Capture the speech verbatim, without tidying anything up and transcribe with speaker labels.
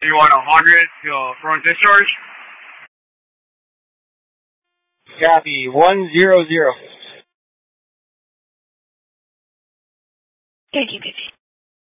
Speaker 1: You want one hundred to front discharge?
Speaker 2: Copy, one zero zero.
Speaker 3: Thank you, Vicky.